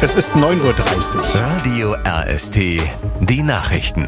Es ist 9:30 Uhr. Radio RST, die Nachrichten.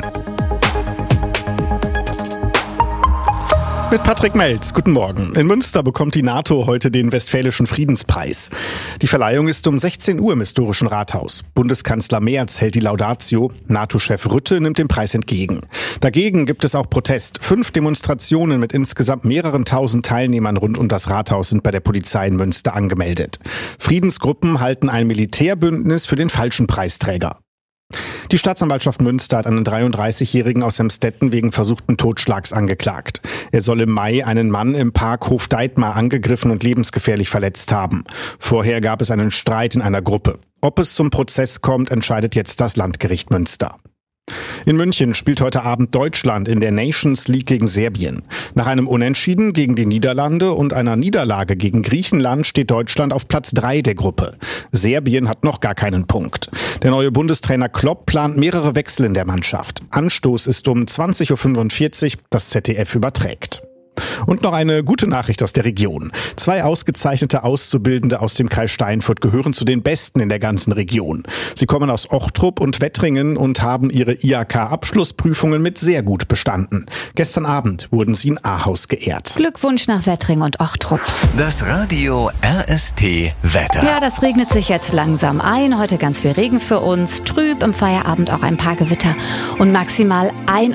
Mit Patrick Melz, guten Morgen. In Münster bekommt die NATO heute den Westfälischen Friedenspreis. Die Verleihung ist um 16 Uhr im Historischen Rathaus. Bundeskanzler Merz hält die Laudatio. NATO-Chef Rutte nimmt den Preis entgegen. Dagegen gibt es auch Protest. 5 Demonstrationen mit insgesamt mehreren tausend Teilnehmern rund um das Rathaus sind bei der Polizei in Münster angemeldet. Friedensgruppen halten ein Militärbündnis für den falschen Preisträger. Die Staatsanwaltschaft Münster hat einen 33-Jährigen aus Emstetten wegen versuchten Totschlags angeklagt. Er soll im Mai einen Mann im Park Hofdeitmar angegriffen und lebensgefährlich verletzt haben. Vorher gab es einen Streit in einer Gruppe. Ob es zum Prozess kommt, entscheidet jetzt das Landgericht Münster. In München spielt heute Abend Deutschland in der Nations League gegen Serbien. Nach einem Unentschieden gegen die Niederlande und einer Niederlage gegen Griechenland steht Deutschland auf Platz 3 der Gruppe. Serbien hat noch gar keinen Punkt. Der neue Bundestrainer Klopp plant mehrere Wechsel in der Mannschaft. Anstoß ist um 20:45 Uhr, das ZDF überträgt. Und noch eine gute Nachricht aus der Region. 2 ausgezeichnete Auszubildende aus dem Kreis Steinfurt gehören zu den Besten in der ganzen Region. Sie kommen aus Ochtrup und Wettringen und haben ihre IHK-Abschlussprüfungen mit sehr gut bestanden. Gestern Abend wurden sie in Ahaus geehrt. Glückwunsch nach Wettringen und Ochtrup. Das Radio RST Wetter. Ja, das regnet sich jetzt langsam ein. Heute ganz viel Regen für uns. Trüb, im Feierabend auch ein paar Gewitter. Und maximal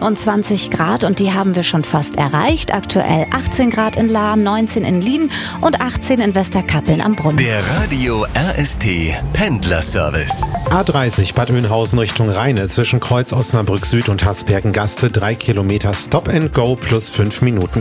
21 Grad. Und die haben wir schon fast erreicht. Aktuell 18 Grad in Lahr, 19 in Lieden und 18 in Westerkappeln am Brunnen. Der Radio RST Pendlerservice. A30 Bad Oeynhausen Richtung Rheine zwischen Kreuz Osnabrück Süd und Hasbergen-Gaste 3 Kilometer Stop and Go plus 5 Minuten.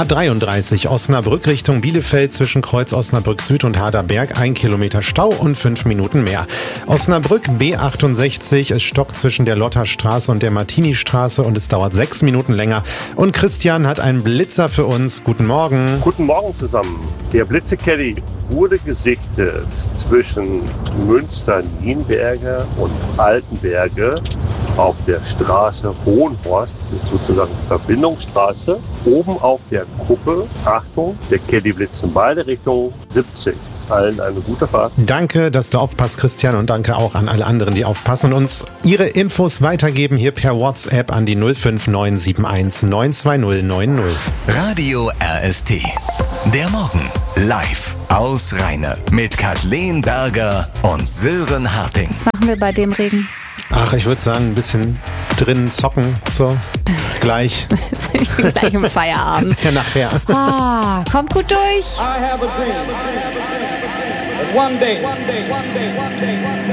A33 Osnabrück Richtung Bielefeld zwischen Kreuz Osnabrück Süd und Haderberg 1 Kilometer Stau und 5 Minuten mehr. Osnabrück B68, es stockt zwischen der Lotterstraße und der Martini-Straße und es dauert 6 Minuten länger. Und Christian hat einen Blitzer für uns. Guten Morgen. Guten Morgen zusammen. Der Blitze-Caddy wurde gesichtet zwischen Münster-Nienberge und Altenberge auf der Straße Hohenhorst. Das ist sozusagen die Verbindungsstraße. Oben auf der Kuppe, Achtung, der Caddy blitzt in beide Richtungen 70. Allen eine gute Fahrt. Danke, dass du aufpasst, Christian, und danke auch an alle anderen, die aufpassen und uns ihre Infos weitergeben hier per WhatsApp an die 05971 92090. Radio RST. Der Morgen live aus Rheine mit Kathleen Berger und Sören Harting. Was machen wir bei dem Regen? Ach, ich würde sagen, ein bisschen drinnen zocken, so gleich. Gleich im Feierabend. Ja, nachher. Kommt gut durch. I have a dream that one day